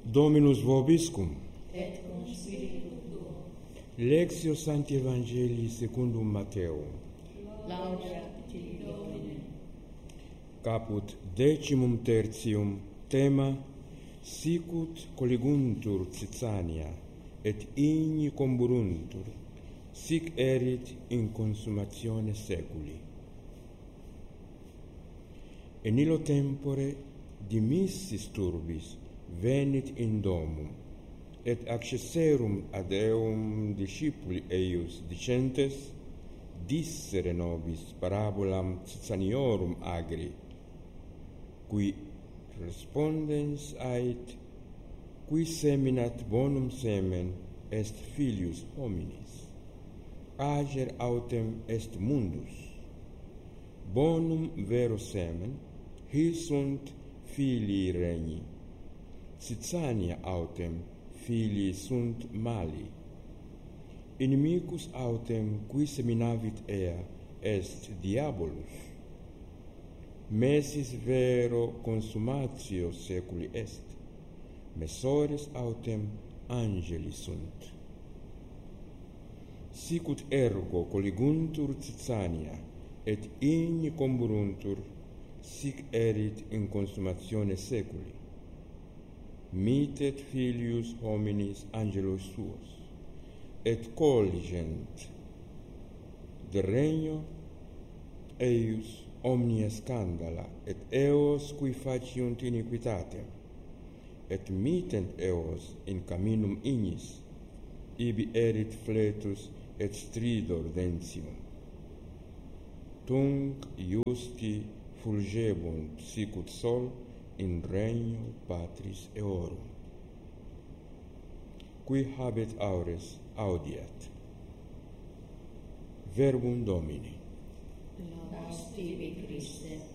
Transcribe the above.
Dominus vobiscum. Et cum spiritu tuo. Lectio Sancti Evangelii secundum Mateo. Laudeat tibi, Domine. Caput 13, tema sicut colliguntur Caesania, et igni comburuntur, sic erit in consumatione seculi. In illo tempore dimissis turbis venit in domum, et accesserum ad eum discipuli eius dicentes, dissere nobis parabolam Caesaniorum agri, qui respondens ait, qui seminat bonum semen est filius hominis, ager autem est mundus, bonum vero semen, his sunt filii regni, Caesania autem filii sunt mali, inimicus autem qui seminavit ea est diabolus, mesis vero consumatio seculi est, messores autem angeli sunt. Sicut ergo colliguntur Caesania, et igni comburuntur, sic erit in consumatione seculi. Mitet filius hominis angelos suos, et colligent de regno eius omnia scandala, et eos qui faciunt iniquitatem, et mittent eos in caminum ignis, ibi erit fletus et stridor dentium. Tunc iusti fulgebunt sicut sol in regno Patris eorum. Qui habet aures audiat. Verbum Domini. Laus tibi, Christe.